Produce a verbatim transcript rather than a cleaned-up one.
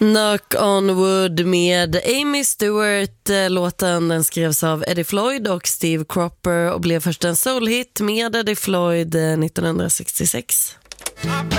Knock on Wood med Amy Stewart. Låten den skrevs av Eddie Floyd och Steve Cropper och blev först en soulhit med Eddie Floyd nittonhundrasextiosex.